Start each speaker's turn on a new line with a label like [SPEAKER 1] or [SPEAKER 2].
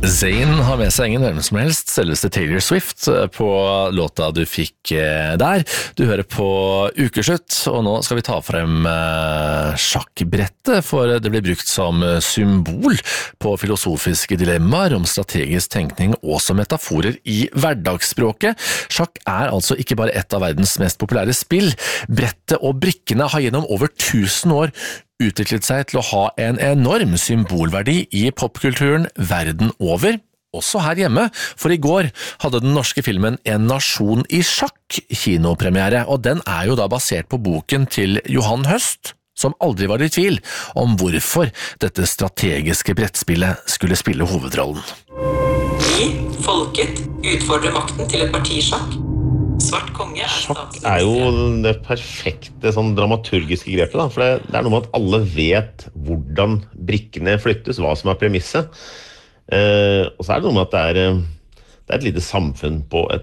[SPEAKER 1] Zayn har med seg ingen hvem som helst, selveste Taylor Swift på låta du fikk der. Du hører på Ukeslutt, og nå skal vi ta frem sjakkbrettet, for det blir brukt som symbol på filosofiske dilemmaer om strategisk tenkning og som metaforer i hverdagsspråket. Sjakk er altså ikke bare et av verdens mest populære spill. Brettet og brikkene har gjennom over 1000 år utviklet seg til å ha en enorm symbolverdi i popkulturen verden over, også her hjemme, for i går hadde den norske filmen En nasjon i sjakk kinopremiere, og den er jo da basert på boken til Johan Høst, som aldri var i tvil om hvorfor dette strategiske brettspillet skulle spille hovedrollen.
[SPEAKER 2] Vi, folket, utfordrer makten til et parti i sjakk. Svart konge
[SPEAKER 3] Sjakk er jo det perfekte sånn dramaturgiske grepet, da, for det er noe med at alle vet hvordan brikkene flyttes, hva som er premisset. Og så er det noe med at det er et lite samfunn på et